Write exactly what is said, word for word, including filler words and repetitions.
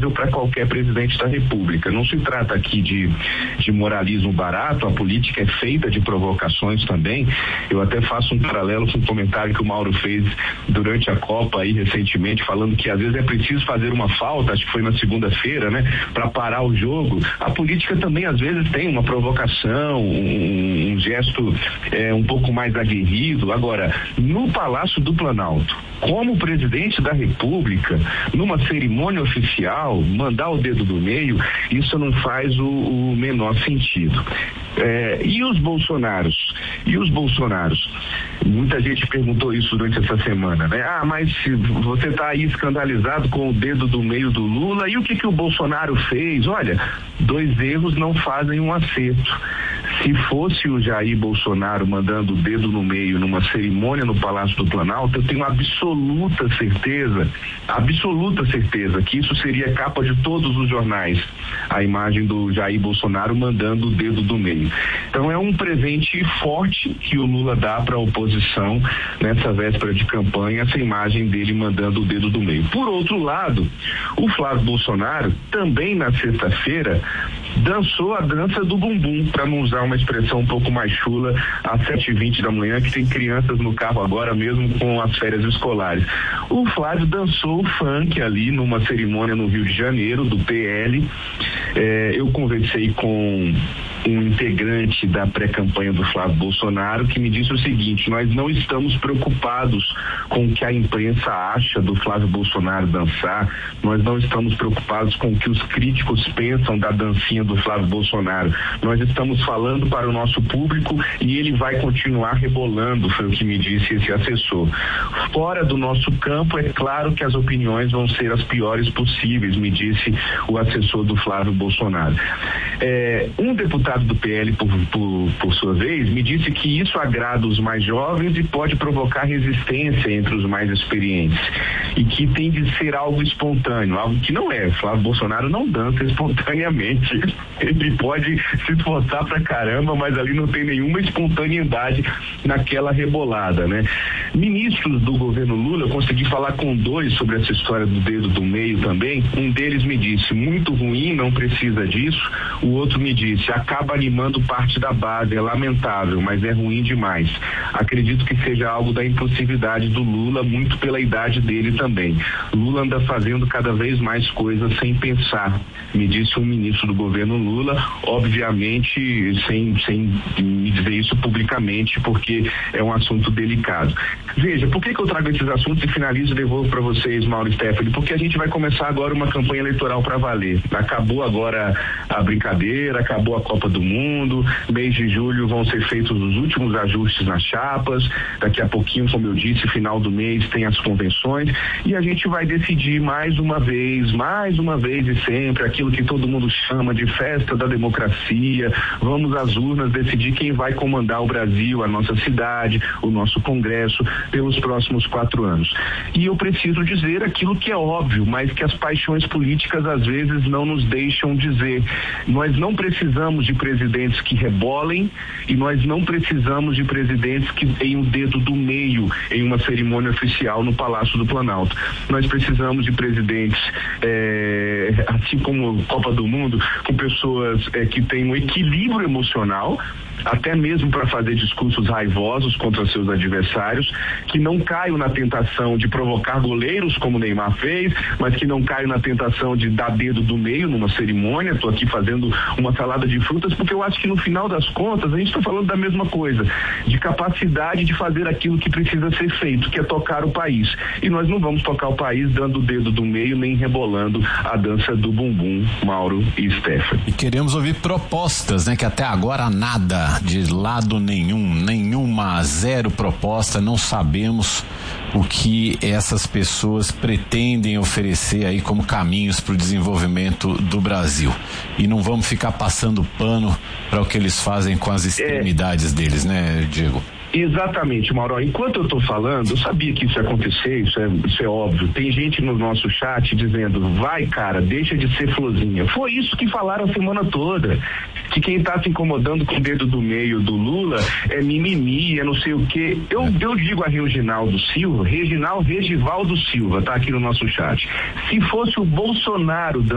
possível para qualquer presidente da República. Não se trata aqui de, de moralismo barato, a política é feita de provocações também. Eu até faço um paralelo com um comentário que o Mauro fez durante a Copa aí recentemente, falando que às vezes é preciso fazer uma falta, acho que foi na segunda-feira, né, para parar o jogo. A política também às vezes tem uma provocação, um, um gesto é, um pouco mais aguerrido. Agora, no Palácio do Planalto, como presidente da República, numa cerimônia oficial, mandar o dedo do meio, isso não faz o, o menor sentido. É, e os bolsonaros? E os bolsonaros? Muita gente perguntou isso durante essa semana, né? Ah, mas você está aí escandalizado com o dedo do meio do Lula, e o que que o Bolsonaro fez? Olha, dois erros não fazem um acerto. Se fosse o Jair Bolsonaro mandando o dedo no meio numa cerimônia no Palácio do Planalto, eu tenho absoluta certeza, absoluta certeza que isso seria capa de todos os jornais, a imagem do Jair Bolsonaro mandando o dedo do meio. Então é um presente forte que o Lula dá para a oposição nessa véspera de campanha, essa imagem dele mandando o dedo do meio. Por outro lado, o Flávio Bolsonaro também na sexta-feira dançou a dança do bumbum, para não usar uma expressão um pouco mais chula, às sete e vinte da manhã, que tem crianças no carro agora mesmo com as férias escolares. O Flávio dançou o funk ali numa cerimônia no Rio de Janeiro, do P L. É, eu conversei com um integrante da pré-campanha do Flávio Bolsonaro que me disse o seguinte: nós não estamos preocupados com o que a imprensa acha do Flávio Bolsonaro dançar, nós não estamos preocupados com o que os críticos pensam da dancinha do Flávio Bolsonaro, nós estamos falando para o nosso público e ele vai continuar rebolando, foi o que me disse esse assessor. Fora do nosso campo, é claro que as opiniões vão ser as piores possíveis, me disse o assessor do Flávio Bolsonaro. É, um deputado do P L, por, por, por sua vez, me disse que isso agrada os mais jovens e pode provocar resistência entre os mais experientes, e que tem de ser algo espontâneo, algo que não é. Flávio Bolsonaro não dança espontaneamente, ele pode se esforçar pra caramba, mas ali não tem nenhuma espontaneidade naquela rebolada, né? Ministros do governo Lula, eu consegui falar com dois sobre essa história do dedo do meio também. Um deles me disse, muito ruim, não precisa disso. O outro me disse, acaba animando parte da base, é lamentável, mas é ruim demais. Acredito que seja algo da impulsividade do Lula, muito pela idade dele também. Lula anda fazendo cada vez mais coisas sem pensar, me disse um ministro do governo Lula, obviamente sem, sem me dizer isso publicamente, porque é um assunto delicado. Veja, por que que eu trago esses assuntos e finalizo e devolvo para vocês, Mauro e Stephanie? Porque a gente vai começar agora uma campanha eleitoral para valer. Acabou agora a brincadeira, acabou a Copa do Mundo, mês de julho vão ser feitos os últimos ajustes nas chapas, daqui a pouquinho, como eu disse, final do mês tem as convenções e a gente vai decidir mais uma vez, mais uma vez e sempre, aquilo que todo mundo chama de festa da democracia. Vamos às urnas decidir quem vai comandar o Brasil, a nossa cidade, o nosso Congresso, pelos próximos quatro anos. E eu preciso dizer aquilo que é óbvio, mas que as paixões políticas às vezes não nos deixam dizer. Nós não precisamos de presidentes que rebolem e nós não precisamos de presidentes que tenham o dedo do meio em uma cerimônia oficial no Palácio do Planalto. Nós precisamos de presidentes, é, assim como Copa do Mundo, com pessoas é, que têm um equilíbrio emocional, até mesmo para fazer discursos raivosos contra seus adversários, que não caiam na tentação de provocar goleiros como o Neymar fez, mas que não caiam na tentação de dar dedo do meio numa cerimônia. Estou aqui fazendo uma salada de frutas porque eu acho que no final das contas a gente está falando da mesma coisa, de capacidade de fazer aquilo que precisa ser feito, que é tocar o país. E nós não vamos tocar o país dando o dedo do meio nem rebolando a dança do bumbum, Mauro e Stephanie. E queremos ouvir propostas, né? Que até agora nada, de lado nenhum, nenhuma, zero proposta, não sabemos o que essas pessoas pretendem oferecer aí como caminhos para o desenvolvimento do Brasil. E não vamos ficar passando pano para o que eles fazem com as extremidades é... deles, né, Diego? Exatamente, Mauro. Enquanto eu estou falando, eu sabia que isso ia acontecer, isso é, isso é óbvio. Tem gente no nosso chat dizendo, vai cara, deixa de ser florzinha. Foi isso que falaram a semana toda. Que quem está se incomodando com o dedo do meio do Lula é mimimi, é não sei o quê. Eu, eu digo a Reginaldo Silva, Reginaldo Regivaldo Silva, tá aqui no nosso chat. Se fosse o Bolsonaro